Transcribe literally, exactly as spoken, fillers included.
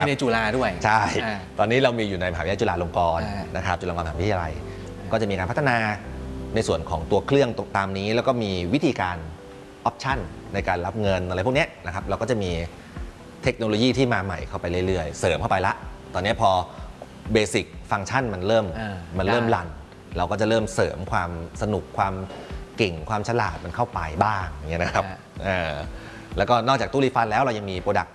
ในจุฬาด้วยใช่ตอนนี้เรามีอยู่ในมหาวิทยาลัยจุฬาลงกรณ์นะครับจุฬาลงกรณ์มหาวิทยาลัยก็จะมีการพัฒนาในส่วนของตัวเครื่องตามนี้แล้วก็มีวิธีการออปชันในการรับเงินอะไรพวกนี้นะครับเราก็จะมีเทคโนโลยีที่มาใหม่เข้าไปเรื่อยๆเสริมเข้าไปละตอนนี้พอเบสิกฟังก์ชันมันเริ่มมันเริ่มรันเราก็จะเริ่มเสริมความสนุกความเก่งความฉลาดมันเข้าไปบ้างอย่างเงี้ยนะครับแล้วก็นอกจากตู้รีฟันแล้วเรายังมีโปรดักต์